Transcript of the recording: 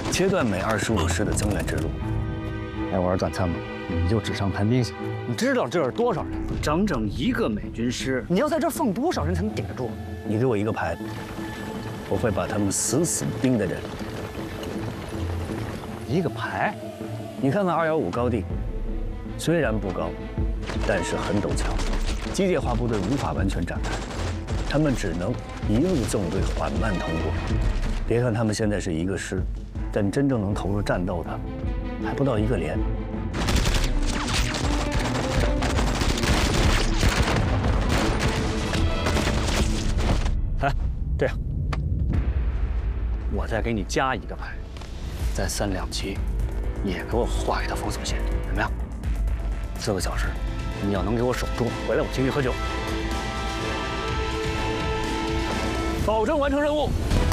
切断每25师的增援之路。 来玩短餐吗？你就纸上谈兵行。你知道这是多少人？整整1个美军师。你要在这儿放多少人才能顶得住？ 你给我一个牌，我会把他们死死盯在这里。 一个排？ 你看看215高地，虽然不高，但是很陡峭，机械化部队无法完全展开，他们只能一路纵队缓慢通过。别看他们现在是1个师，但真正能投入战斗的还不到1个连。 哎，这样，我再给你加1个排，在3两旗也给我画一道封锁线，怎么样？4个小时，你要能给我守住，回来我请你喝酒，保证完成任务。